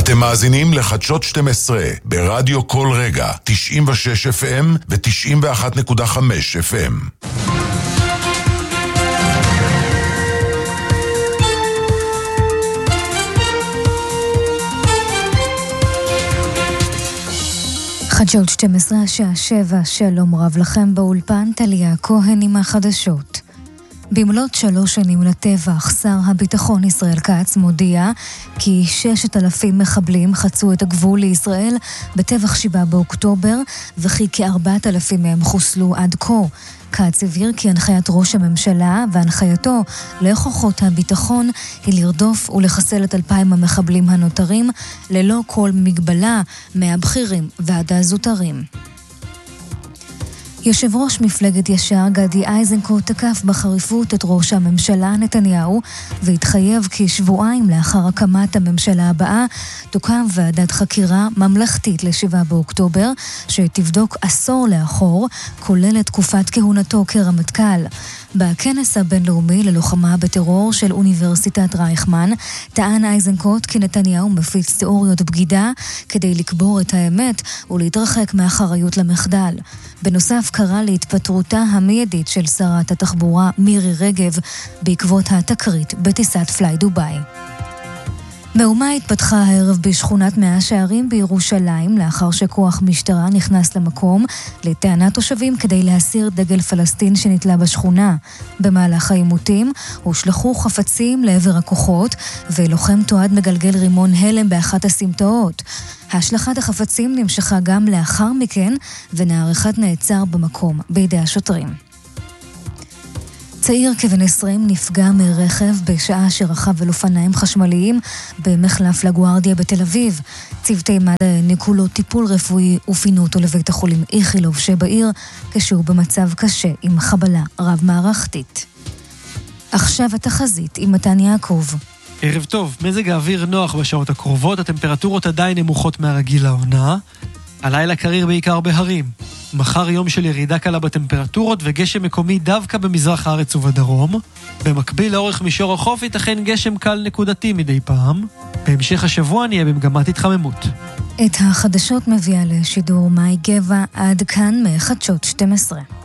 אתם מאזינים לחדשות 12 ברדיו כל רגע, 96 FM ו-91.5 FM. חדשות 12 השעה 7, שלום רב לכם באולפן, טליה כהן עם החדשות. במלאת 3 שנים לטבח, שר הביטחון ישראל כץ מודיע כי 6,000 מחבלים חצו את הגבול לישראל בטבח 7 באוקטובר, וכי כ4,000 מהם חוסלו עד כה. כץ הבהיר כי הנחיית ראש הממשלה והנחייתו לכוחות הביטחון היא לרדוף ולחסל את 2,000 המחבלים הנותרים ללא כל מגבלה, מהבכירים ועד הזוטרים. יושב ראש מפלגת ישר גדי איזנקוט תקף בחריפות את ראש הממשלה נתניהו והתחייב כי שבועיים לאחר הקמת הממשלה הבאה תוקם ועדת חקירה ממלכתית ל7 באוקטובר שתבדוק עשור לאחור, כולל את תקופת כהונתו כרמטכ"ל. בכנס הבינלאומי ללוחמה בטרור של אוניברסיטת רייכמן טען איזנקוט כי נתניהו מפיץ תיאוריות בגידה כדי לקבור את האמת ולהתרחק מאחריות למחדל. בנוסף קרא להתפטרותה המיידית של שרת התחבורה מירי רגב בעקבות התקרית בטיסת פליי דוביי. מהומה התפתחה הערב בשכונת מאה שערים בירושלים לאחר שכוח משטרה נכנס למקום לטענת תושבים כדי להסיר דגל פלסטין שנתלה בשכונה. במהלך העימותים הושלחו חפצים לעבר הכוחות ולוחם תועד מגלגל רימון הלם באחת הסמטאות. השלכת החפצים נמשכה גם לאחר מכן ונער אחד נעצר במקום בידי השוטרים. צעיר כבן 20 נפגע מרכב בשעה שרכב על אופניים חשמליים במחלף לגוארדיה בתל אביב. צוותי מד"א העניקו לו טיפול רפואי ופינו אותו לבית החולים איכילוב שבעיר כשהוא במצב קשה עם חבלה רב מערכתית. עכשיו התחזית עם מתן יעקב. ערב טוב, מזג האוויר נוח בשעות הקרובות, הטמפרטורות עדיין נמוכות מהרגיל לעונה. הלילה קריר בעיקר בהרים. מחר יום של ירידה קלה בטמפרטורות וגשם מקומי דווקא במזרח הארץ ובדרום. במקביל לאורך מישור החוף ייתכן גשם קל נקודתי מדי פעם. בהמשך השבוע נהיה במגמת התחממות. את החדשות מביאה לשידור מאי גבע, עד כאן מחדשות 12.